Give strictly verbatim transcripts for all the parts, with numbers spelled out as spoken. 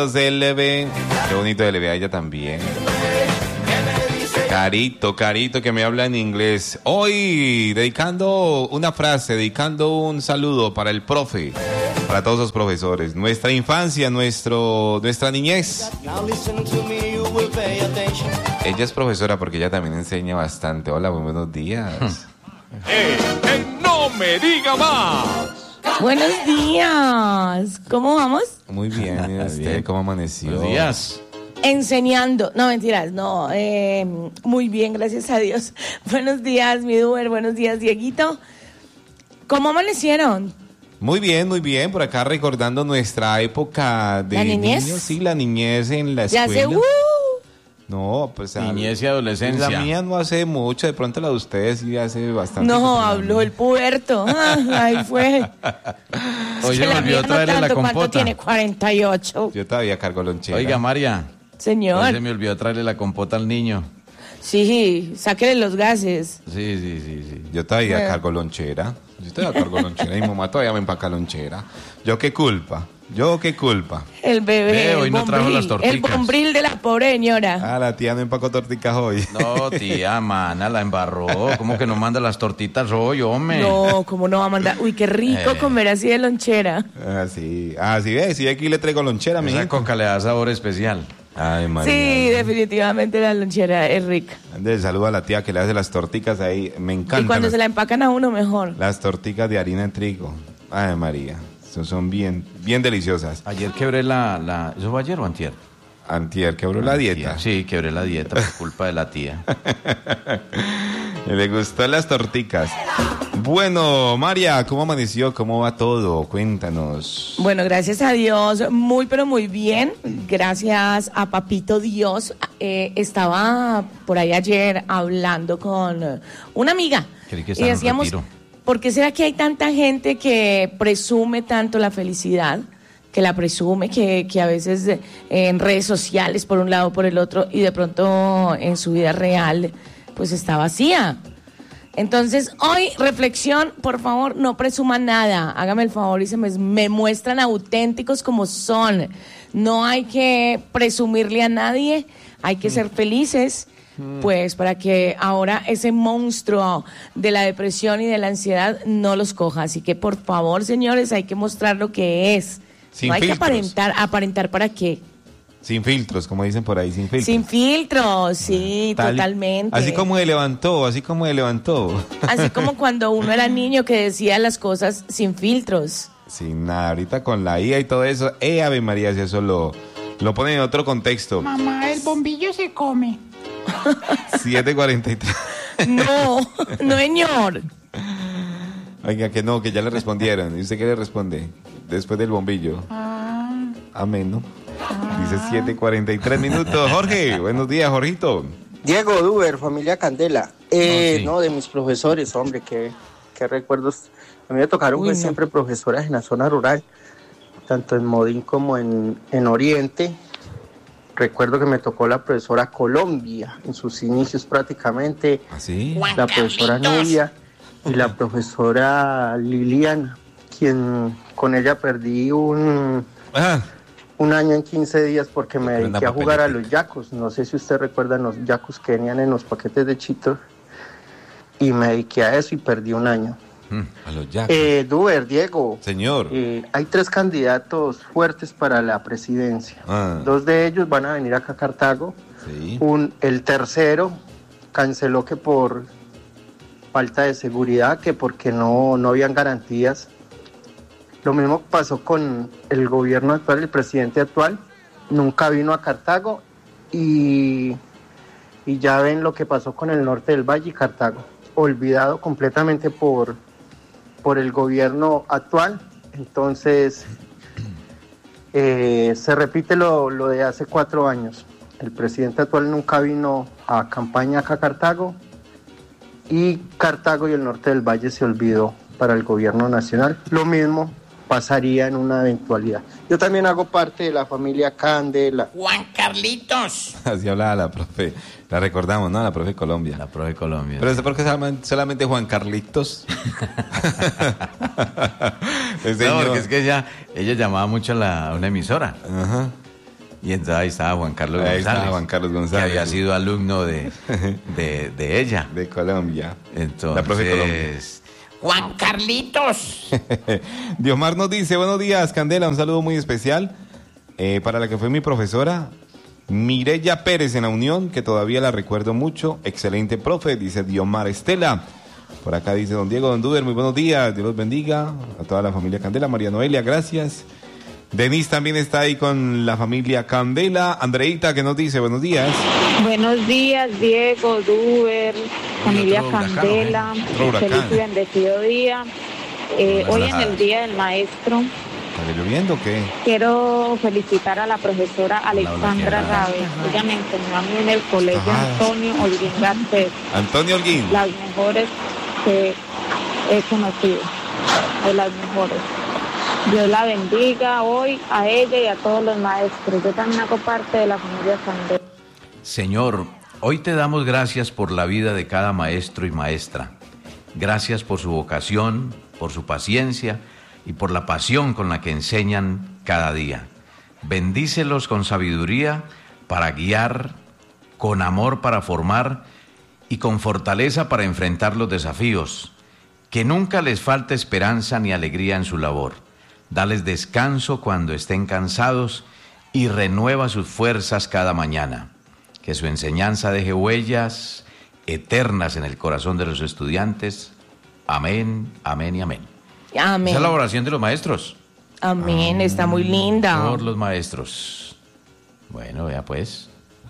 L B, qué bonito L B a ella también. Carito, Carito, que me habla en inglés. Hoy, dedicando una frase, dedicando un saludo para el profe, para todos los profesores. Nuestra infancia, nuestro, nuestra niñez. Ella es profesora porque ella también enseña bastante. Hola, buenos días. ¡Eh, eh, no me diga más! Buenos días. ¿Cómo vamos? Muy bien, ¿y usted bien. cómo amaneció? Buenos días. Enseñando. No, mentiras, no. Eh, muy bien, gracias a Dios. Buenos días, mi Duber. Buenos días, Dieguito. ¿Cómo amanecieron? Muy bien, muy bien. Por acá recordando nuestra época de ¿La niñez? niños. Sí, la niñez en la Ya escuela. sé, uh, No, pues a- Niñez y adolescencia. La mía no hace mucho, de pronto la de ustedes sí hace bastante. no, habló el puberto. Ah, ahí fue. Hoy Que se me la olvidó mía no traerle la tanto, ¿cuánto compota. tiene? cuarenta y ocho. Yo todavía cargo lonchera. Oiga, María. Señor. Hoy se me olvidó traerle la compota al niño. Sí, sáquele los gases. Sí, sí, sí, sí. Yo todavía Bueno. cargo lonchera. Yo todavía cargo lonchera. Y mi mamá todavía me empaca lonchera. ¿Yo qué culpa? ¿Yo qué culpa? El bebé, Ve, el hoy no trajo bombril, las torticas. el bombril de la pobre señora. Ah, la tía no empacó torticas hoy. No, tía, mana, la embarró. ¿Cómo que no manda las tortitas hoy, hombre? No, ¿cómo no va a mandar? Uy, qué rico Eh. comer así de lonchera. Ah, sí. Ah, sí, ve. Sí, aquí le traigo lonchera, mi Esa hijo. coca le da sabor especial. Ay, María. Sí, definitivamente la lonchera es rica. De saludo a la tía que le hace las torticas ahí. Me encantan. Y cuando las, se la empacan a uno, mejor. las torticas de harina de trigo. Ay, María. Son, son bien, bien deliciosas. Ayer quebré la, la... ¿Eso fue ayer o antier? Antier quebró la dieta. Sí, quebré la dieta por culpa de la tía. Le gustó las torticas. Bueno, María, ¿cómo amaneció? ¿Cómo va todo? Cuéntanos. Bueno, gracias a Dios, muy pero muy bien. Gracias a Papito Dios. Eh, estaba por ahí ayer hablando con eh, una amiga. Creí que Y estaba en decíamos, retiro. ¿por qué será que hay tanta gente que presume tanto la felicidad? Que la presume, que, que a veces eh, en redes sociales por un lado o por el otro y de pronto en su vida real pues está vacía. Entonces, hoy, reflexión, por favor, no presuman nada. Hágame el favor y se me, me muestran auténticos como son. No hay que presumirle a nadie, hay que ser felices, pues para que ahora ese monstruo de la depresión y de la ansiedad no los coja. Así que, por favor, señores, hay que mostrar lo que es. Sin no hay filtros. que aparentar, aparentar para qué. Sin filtros, como dicen por ahí, sin filtros. Sin filtros, sí, Tal- totalmente. Así como se levantó, así como se levantó. Así como cuando uno era niño que decía las cosas sin filtros. Sin nada, ahorita con la I A y todo eso, eh, Ave María, si eso lo, lo pone en otro contexto. Mamá, el bombillo se come. siete cuarenta y tres. No, no, señor. Oiga, que no, que ya le respondieron. ¿Y usted qué le responde? Después del bombillo. Ah, Amén, ¿no? Dice siete cuarenta y tres minutos. Jorge, buenos días, Jorgito. Diego Duber, familia Candela. Eh, Oh, sí. No, de mis profesores, hombre, qué, qué recuerdos. A mí me tocaron Uy, pues, no. siempre profesoras en la zona rural, tanto en Modín como en, en Oriente. Recuerdo que me tocó la profesora Colombia, en sus inicios prácticamente, ¿Así? la profesora Nubia y la profesora Liliana, quien con ella perdí un, Ah, un año en quince días porque me Prenda dediqué a jugar a papelito. los yacos. No sé si usted recuerda los yacos que venían en los paquetes de Cheetos. Y me dediqué a eso y perdí un año. mm, a los yacos. Eh, Duber, Diego, Señor. eh, hay tres candidatos fuertes para la presidencia. Ah. Dos de ellos van a venir acá a Cartago. Sí. Un, el tercero canceló que por falta de seguridad, que porque no, no habían garantías. Lo mismo pasó con el gobierno actual, el presidente actual. Nunca vino a Cartago y, y ya ven lo que pasó con el norte del Valle y Cartago. Olvidado completamente por, por el gobierno actual. Entonces, eh, se repite lo, lo de hace cuatro años. El presidente actual nunca vino a campaña acá a Cartago y Cartago y el norte del Valle se olvidó para el gobierno nacional. Lo mismo pasaría en una eventualidad. Yo también hago parte de la familia Candela. Juan Carlitos. Así hablaba la profe. La recordamos, ¿no? La profe Colombia. La profe Colombia. Pero ¿por qué solamente- solamente Juan Carlitos? El No, señor. porque es que ella, ella llamaba mucho a, la, a una emisora. Ajá. Y entonces ahí estaba Juan Carlos Ahí González. estaba Juan Carlos González. Que había sido alumno de, de, de ella. De Colombia. Entonces, La profe Colombia. Juan Carlitos. Diomar nos dice, buenos días, Candela, un saludo muy especial eh, para la que fue mi profesora, Mireya Pérez en la Unión, que todavía la recuerdo mucho. Excelente profe, dice Diomar. Estela, por acá dice don Diego, don Duber, muy buenos días, Dios los bendiga. A toda la familia Candela, María Noelia, gracias. Denise también está ahí con la familia Candela. Andreita, que nos dice, buenos días. Buenos días, Diego, Duber, familia otro huracán, Candela. ¿eh? Otro huracán. Feliz y bendecido día. Eh, hoy en relajada. el Día del Maestro, ¿Está lloviendo o qué? quiero felicitar a la profesora Alexandra Laura Raves. Ella me enseñó a mí en el colegio Ajá. Antonio Holguín Garcés, Antonio Holguín. las mejores que he conocido, de las mejores. Dios la bendiga hoy a ella y a todos los maestros. Yo también hago parte de la familia Candela. Señor, hoy te damos gracias por la vida de cada maestro y maestra. Gracias por su vocación, por su paciencia y por la pasión con la que enseñan cada día. Bendícelos con sabiduría para guiar, con amor para formar y con fortaleza para enfrentar los desafíos. Que nunca les falte esperanza ni alegría en su labor. Dales descanso cuando estén cansados y renueva sus fuerzas cada mañana. Que su enseñanza deje huellas eternas en el corazón de los estudiantes. Amén, amén y amén. Amén. Esa es la oración de los maestros. Amén, está muy linda. Por los maestros. Bueno, vea pues.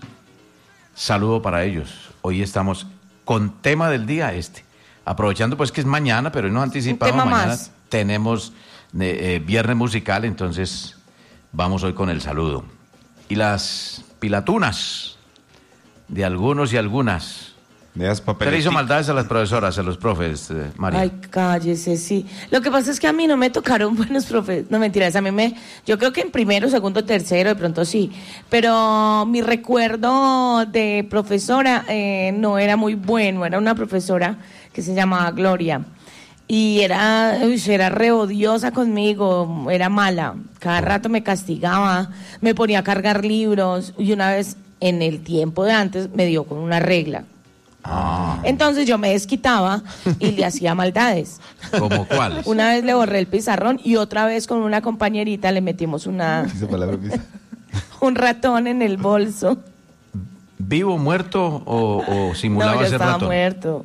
Saludo para ellos. Hoy estamos con tema del día este. Aprovechando pues que es mañana, pero hoy nos anticipamos. tema Mañana más. tenemos eh, eh, viernes musical, entonces vamos hoy con el saludo. Y las pilatunas de algunos y algunas. De las ¿Usted le hizo papeletas. maldades a las profesoras, a los profes, eh, María? Ay, cállese, sí. Lo que pasa es que a mí no me tocaron buenos profes. No, mentiras, a mí me... Yo creo que en primero, segundo, tercero, de pronto sí. Pero mi recuerdo de profesora eh, no era muy bueno. Era una profesora que se llamaba Gloria. Y era, uy, era re odiosa conmigo, era mala. Cada rato me castigaba, me ponía a cargar libros. Y una vez, en el tiempo de antes, me dio con una regla. Ah, Entonces yo me desquitaba y le hacía maldades. ¿cómo cuáles? Una vez le borré el pizarrón y otra vez con una compañerita le metimos una, Esa palabra que dice. un ratón en el bolso. ¿Vivo, muerto o, o No, simulaba yo ese estaba ratón? muerto.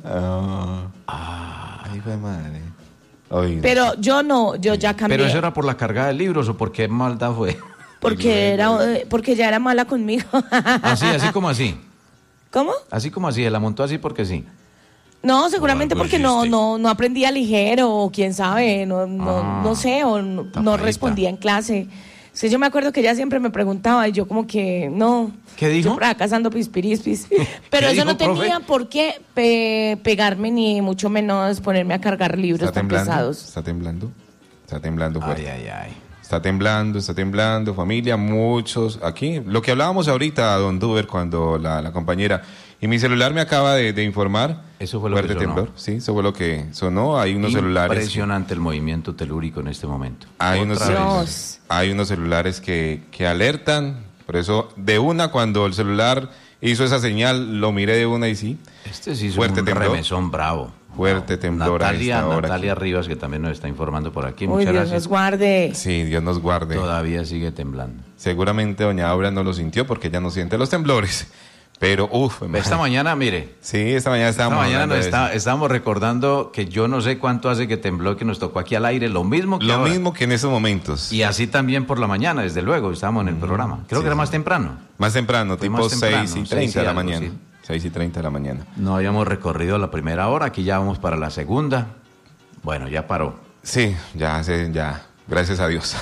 Ah, ay, fue madre. Oye, Pero yo no, yo ya cambié. ¿Pero eso era por la cargada de libros o por qué maldad fue? Porque, era, eh, porque ya era mala conmigo. Así, así como así. ¿Cómo? Así como así, se la montó así porque sí. No, seguramente algo porque no, hiciste. no, no aprendía ligero, o quién sabe, no, no, Ah, no sé, o no, no tapadita. respondía en clase. Sí, yo me acuerdo que ella siempre me preguntaba y yo como que no. ¿Qué dijo? Yo por acá cazando pispirispis. Pero ¿Qué eso no dijo, profe? tenía por qué pe- pegarme ni mucho menos ponerme a cargar libros ¿está tan temblando? pesados. Está temblando. Está temblando Ay, fuerte. ay, ay. Está temblando, está temblando, familia, muchos aquí. Lo que hablábamos ahorita, don Duber, cuando la, la compañera... Y mi celular me acaba de, de informar. Eso fue lo fuerte que sonó. temblor. Sí, eso fue lo que sonó. Hay unos celulares... Impresionante el movimiento telúrico en este momento. Hay unos, Otra vez. Dios. hay unos celulares que, que alertan. Por eso, de una, cuando el celular hizo esa señal, lo miré de una y sí. Este sí es Fuerte un temblor. remesón bravo. Fuerte Bravo. temblor a Natalia, esta hora Natalia aquí. Rivas, que también nos está informando por aquí. Uy, Muchas Dios gracias. nos guarde. Sí, Dios nos guarde. Todavía sigue temblando. Seguramente doña Aura no lo sintió porque ella no siente los temblores. Pero, uff. Esta mañana, mire, Sí, esta mañana esta estábamos mañana hablando nos de está, eso. estábamos recordando que yo no sé cuánto hace que tembló, que nos tocó aquí al aire, lo mismo que Lo ahora. mismo que en esos momentos. Y así también por la mañana, desde luego, estábamos en el programa. Creo sí, que era sí. más temprano. Más temprano, Fue tipo más temprano, seis y seis treinta y de la algo, mañana. sí. seis y treinta de la mañana. No habíamos recorrido la primera hora, aquí ya vamos para la segunda. Bueno, ya paró. Sí, ya, se, ya. Gracias a Dios.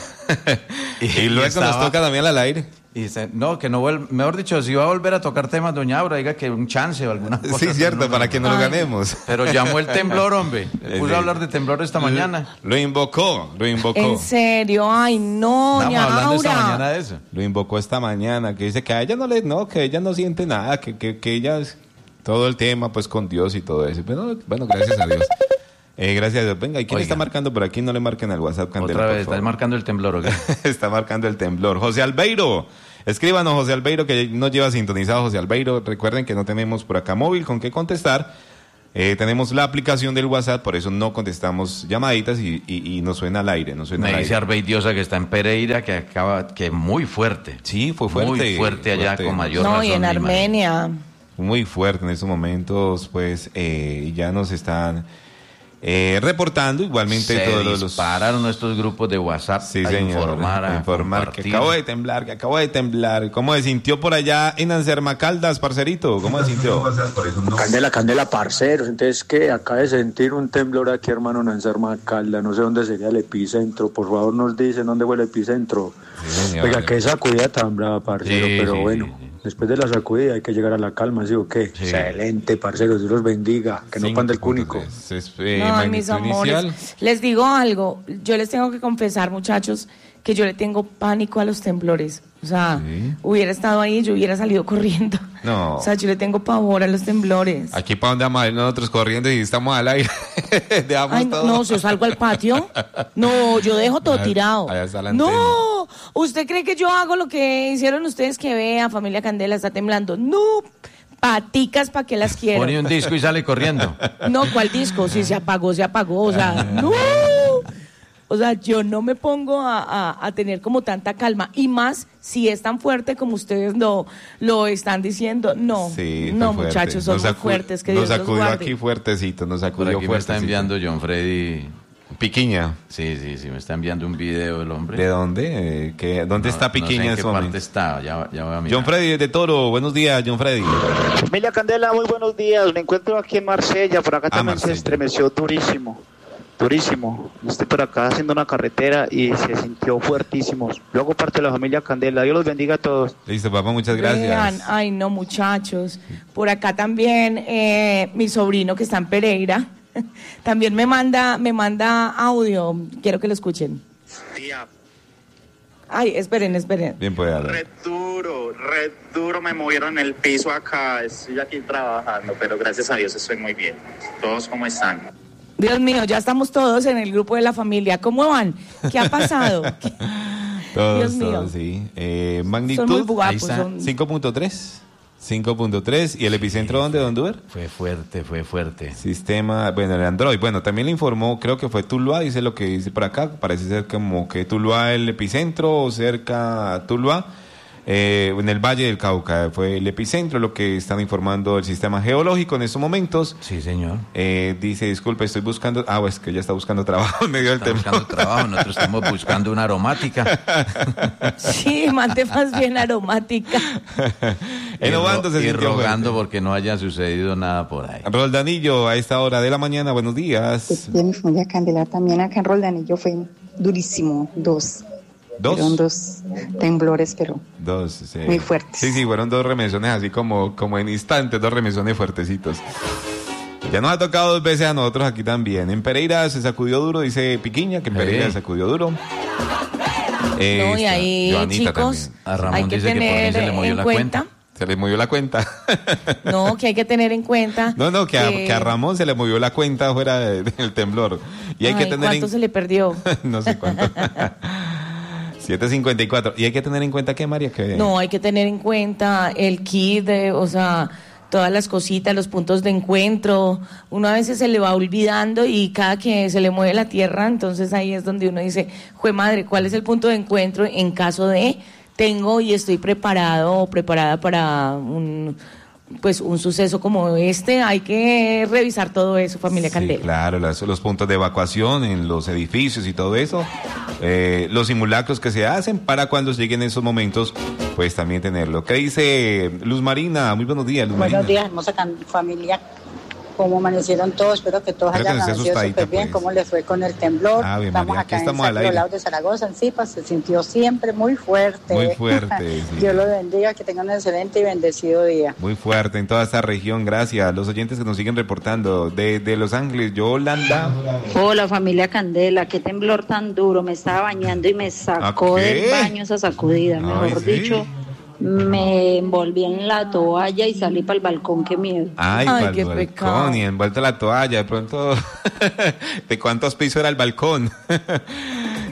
y, Y- y luego nos estaba- toca también al aire. Y dice, no, que no vuelva, mejor dicho, si va a volver a tocar temas, doña Aura, diga que un chance o alguna cosa. Sí, pero cierto, no, no, para no. que no lo Ay. ganemos. Pero llamó el temblor, hombre. Le puso Sí. a hablar de temblor esta mañana. Lo invocó, lo invocó. En serio, ay no, Estamos doña hablando esta mañana Aura. de eso. Lo invocó esta mañana, que dice que a ella no le, no, que ella no siente nada, que, que, que ella es todo el tema pues con Dios y todo eso. Pero, bueno, gracias a Dios. Eh, gracias a Dios. Venga, ¿y quién Oiga. está marcando por aquí? No le marquen al WhatsApp, Candela, Otra por vez, favor. ¿estás marcando el temblor o qué? Está marcando el temblor. José Albeiro, Escríbanos, José Albeiro, que nos lleva sintonizado José Albeiro. Recuerden que no tenemos por acá móvil con qué contestar. Eh, tenemos la aplicación del WhatsApp, por eso no contestamos llamaditas y, y, y nos suena al aire. Nos suena Me al dice aire. Arbeidiosa que está en Pereira, que acaba, que muy fuerte. Sí, fue fuerte. Muy fuerte allá, fuerte. con mayor No, razón. y en me Armenia. Muy fuerte en estos momentos, pues eh, ya nos están eh, reportando igualmente Se todos los... dispararon nuestros grupos de WhatsApp Sí, a señor. informar, a informar que compartir. acabo de temblar, que acabo de temblar. ¿Cómo se sintió por allá en Anserma Caldas, parcerito? ¿Cómo se sintió? Candela, candela, parceros. Entonces, ¿qué? Acaba de sentir un temblor aquí, hermano, en Anserma Caldas. No sé dónde sería el epicentro. Por favor, nos dicen dónde fue el epicentro. Sí, señor. Oiga, qué sacudida tan brava, parcero. Sí, pero sí, bueno, sí, sí. después de la sacudida hay que llegar a la calma, ¿sí o qué? Sí. Excelente, parceros. Dios los bendiga. Que no pande el cúnico. Es, eh, No, magnitud mis amores. inicial. Les digo algo. Yo les tengo que confesar, muchachos, que yo le tengo pánico a los temblores. O sea, Sí. hubiera estado ahí, yo hubiera salido corriendo. No. O sea, yo le tengo pavor a los temblores. Aquí para donde vamos a ir nosotros corriendo y estamos al aire. Dejamos Ay, todo. no, si yo salgo al patio, no, yo dejo todo Allá- tirado. allá está la No, ¿usted cree que yo hago lo que hicieron ustedes que vea, familia Candela está temblando? No, paticas, ¿para qué las quiero? Pone un disco y sale corriendo. No, ¿cuál disco? Si se apagó, se apagó, o sea, no. O sea, yo no me pongo a, a, a tener como tanta calma, y más si es tan fuerte como ustedes lo, lo están diciendo. No, Sí, fue no, fuerte. muchachos, son Nos muy sacu- fuertes, que Nos Dios los sacudió guarde. aquí fuertecito, nos Por sacudió aquí me está fuertecito. enviando John Freddy. Piquiña. Sí, sí, sí, me está enviando un video del hombre. ¿De dónde? Eh, ¿qué- ¿Dónde No- está no sé Piquiña en en qué este parte momento? está, ya, ya voy a mirar. John Freddy de Toro, buenos días, John Freddy. Familia Candela, muy buenos días. Me encuentro aquí en Marsella. Por acá Ah, también Marsella. se estremeció durísimo. Durísimo. Estoy por acá haciendo una carretera y se sintió fuertísimo. Luego parte de la familia Candela. Dios los bendiga a todos. Listo, papá, muchas gracias. Vean, ay no, muchachos. Por acá también eh, mi sobrino que está en Pereira también me manda me manda audio. Quiero que lo escuchen. Tía, Ay, esperen, esperen. Bien puede hablar. re duro, re duro me movieron el piso acá. Estoy aquí trabajando, pero gracias a Dios estoy muy bien. ¿Todos cómo están? Dios mío, ya estamos todos en el grupo de la familia. ¿Cómo van? ¿Qué ha pasado? ¿Qué- Todos, Dios mío. todos, sí. Eh, Son muy magnitud, guapos. ahí está, son- cinco punto tres. cinco punto tres. ¿Y el epicentro dónde, don Duber? Fue fuerte, fue fuerte. Sistema, bueno, el Android. Bueno, también le informó, creo que fue Tuluá, dice lo que dice por acá. Parece ser como que Tuluá el epicentro, o cerca a Tuluá. Eh, en el Valle del Cauca fue el epicentro, lo que están informando el sistema geológico en estos momentos. Sí, señor. Eh, dice, disculpe, estoy buscando... Ah, pues que ya está buscando trabajo en medio del Está temblor. buscando trabajo, nosotros estamos buscando una aromática. Sí, mande más bien aromática. Enobando se y, ro- y sintió rogando fuerte. porque no haya sucedido nada por ahí. Roldanillo, a esta hora de la mañana, buenos días. De mi familia Candela también acá en Roldanillo fue durísimo, dos. Fueron Dos. dos temblores, pero Dos. Sí. Muy fuertes. Sí, sí, fueron dos remesones así como, como en instantes, dos remesones fuertecitos. Ya nos ha tocado dos veces a nosotros aquí también. En Pereira se sacudió duro, dice Piquiña, que en Sí. Pereira se sacudió duro. Eh, No, y está ahí, Joanita chicos, también. A Ramón hay que dice que por mí tener se le movió en la cuenta. cuenta. Se le movió la cuenta. No, que hay que tener en cuenta. No, no, que a, que a Ramón se le movió la cuenta fuera de- del temblor. Y hay que Ay, tener ¿cuánto en... se le perdió? no sé cuánto. siete cincuenta y cuatro. Y hay que tener en cuenta que, María, que... No, hay que tener en cuenta el kit, de, o sea, todas las cositas, los puntos de encuentro. Uno a veces se le va olvidando y cada que se le mueve la tierra, entonces ahí es donde uno dice, jue madre, ¿cuál es el punto de encuentro en caso de tengo y estoy preparado o preparada para un pues un suceso como este? Hay que revisar todo eso, familia Sí, Candela. claro, las- los puntos de evacuación en los edificios y todo eso, eh, los simulacros que se hacen para cuando lleguen esos momentos, pues también tenerlo. ¿Qué dice Luz Marina? Muy buenos días, Luz buenos Marina. días, hermosa can- familia. ¿Cómo amanecieron todos? Espero que todos Espero que hayan no esté amanecido asustadita, súper bien. pues. ¿Cómo les fue con el temblor? Ave Estamos María, acá aquí estamos en al San aire. Nicolás de Zaragoza, en Zipa. Se sintió siempre muy fuerte. Muy fuerte, sí. Dios los bendiga, que tengan un excelente y bendecido día. Muy fuerte en toda esta región, gracias. Los oyentes que nos siguen reportando de, de Los Ángeles, Yolanda. Hola familia Candela, qué temblor tan duro, me estaba bañando y me sacó ¿A qué? del baño esa sacudida, mejor Ay, sí. dicho, me envolví en la toalla y salí para el balcón, qué miedo. Ay, Ay, pa'l qué balcón pecado. y envuelta la toalla, de pronto, ¿de cuántos pisos era el balcón?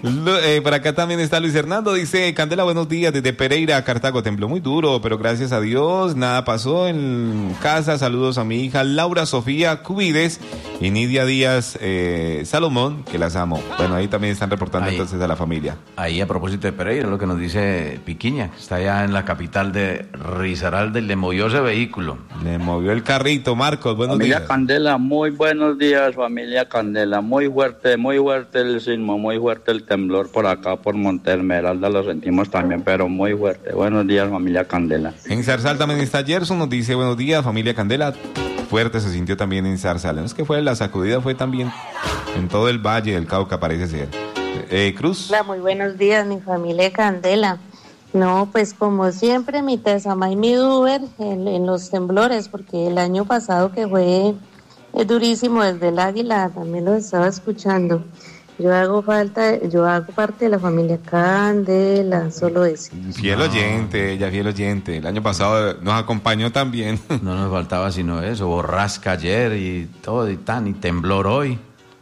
Lo, eh, por acá también está Luis Hernando, dice, Candela, buenos días, desde Pereira a Cartago, tembló muy duro, pero gracias a Dios, nada pasó en casa. Saludos a mi hija Laura Sofía Cubides y Nidia Díaz eh, Salomón, que las amo. Bueno, ahí también están reportando ahí, entonces a la familia. Ahí a propósito de Pereira, lo que nos dice Piquiña, que está allá en la capital de Risaralda, le movió ese vehículo. Le movió el carrito. Marcos, buenos familia días. Familia Candela, muy buenos días, familia Candela, muy fuerte, muy fuerte el sismo, muy fuerte el temblor por acá, por Monte Esmeralda, lo sentimos también, pero muy fuerte. Buenos días, familia Candela. En Zarzal también está Gerson, nos dice, buenos días, familia Candela. Fuerte se sintió también en Zarzal. No es que fue la sacudida, fue también en todo el Valle del Cauca, parece ser. Eh, Cruz. Hola, muy buenos días, mi familia Candela. No, pues como siempre, mi Tesama y mi Uber en, en los temblores, porque el año pasado que fue eh, durísimo desde el Águila, también lo estaba escuchando. Yo hago falta, yo hago parte de la familia Candela, solo decir. Fiel no. oyente, ella fiel oyente. El año pasado nos acompañó también. No nos faltaba sino eso, borrasca ayer y todo y tan, y temblor hoy.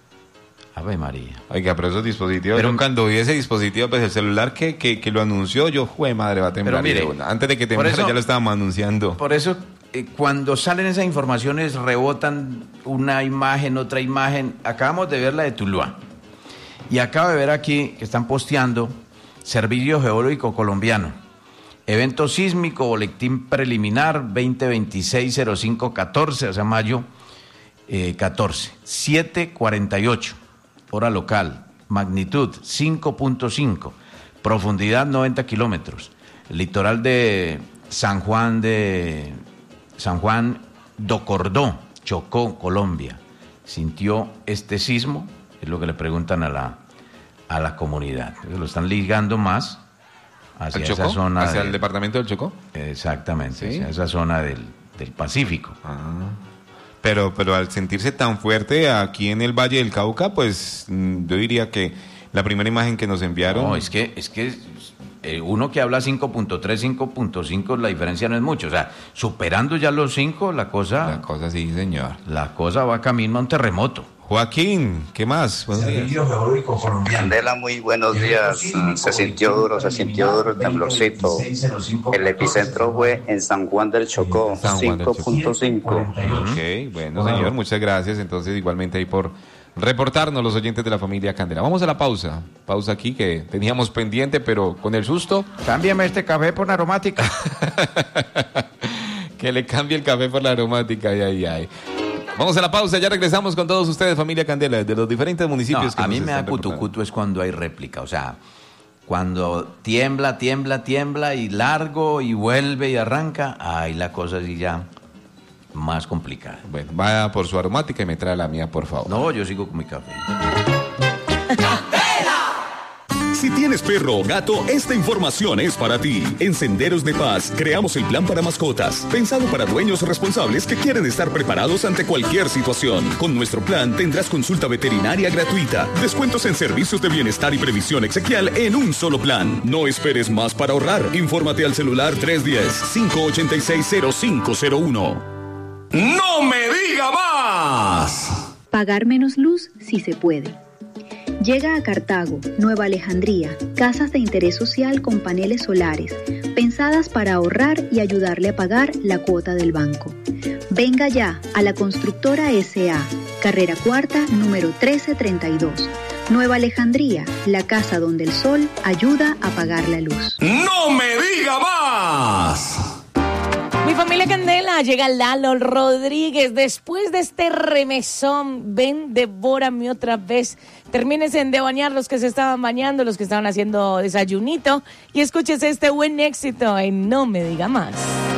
Ave María. Oiga, pero esos dispositivos, pero cuando vi ese dispositivo, pues el celular que, que, que lo anunció, yo, jue madre, va a temblar. Pero mire, antes de que temblara ya lo estábamos anunciando. Por eso, eh, cuando salen esas informaciones, rebotan una imagen, otra imagen. Acabamos de ver la de Tuluá. Y acabo de ver aquí que están posteando Servicio Geológico Colombiano. Evento sísmico, boletín preliminar, veinte veintiséis cero cinco catorce, o sea, mayo eh, catorce, siete cuarenta y ocho. Hora local, magnitud cinco punto cinco, profundidad noventa kilómetros, litoral de San Juan de San Juan do Cordó, Chocó, Colombia. Sintió este sismo, es lo que le preguntan a la a la comunidad. Lo están ligando más hacia Chocó, esa zona, hacia del, el departamento del Chocó. Exactamente, ¿sí? Hacia esa zona del, del Pacífico. Ah. Pero, pero al sentirse tan fuerte aquí en el Valle del Cauca, pues yo diría que la primera imagen que nos enviaron... No, es que, es que eh, uno que habla cinco punto tres, cinco punto cinco, la diferencia no es mucho. O sea, superando ya los cinco, la cosa... La cosa sí, señor. La cosa va camino a un terremoto. Joaquín, ¿qué más? Buenos días. Candela, muy buenos días. Se sintió duro, se sintió duro el temblorcito. El epicentro fue en San Juan del Chocó, cinco punto cinco. Ok, bueno, señor, muchas gracias. Entonces, igualmente ahí por reportarnos los oyentes de la familia Candela. Vamos a la pausa. Pausa aquí que teníamos pendiente, pero con el susto. Cámbiame este café por la aromática. Que le cambie el café por la aromática. Ay, ay, ay. Vamos a la pausa, ya regresamos con todos ustedes, familia Candela, de los diferentes municipios. No, que a mí me da cutucutu es cuando hay réplica, o sea, cuando tiembla, tiembla, tiembla y largo y vuelve y arranca, ahí la cosa sí ya más complicada. Bueno, vaya por su aromática y me trae la mía, por favor. No, yo sigo con mi café. Si tienes perro o gato, esta información es para ti. En Senderos de Paz creamos el plan para mascotas, pensado para dueños responsables que quieren estar preparados ante cualquier situación. Con nuestro plan tendrás consulta veterinaria gratuita, descuentos en servicios de bienestar y previsión exequial en un solo plan. No esperes más para ahorrar. Infórmate al celular tres uno cero, cinco ocho seis, cero cinco cero uno. ¡No me diga más! Pagar menos luz si se puede. Llega a Cartago, Nueva Alejandría, casas de interés social con paneles solares, pensadas para ahorrar y ayudarle a pagar la cuota del banco. Venga ya a la Constructora S A, carrera cuarta, número trece treinta y dos. Nueva Alejandría, la casa donde el sol ayuda a pagar la luz. ¡No me diga más! Mi familia Candela, llega Lalo Rodríguez. Después de este remesón, ven, devórame otra vez. Termínense de bañar los que se estaban bañando, los que estaban haciendo desayunito. Y escúchese este buen éxito en No Me Diga Más.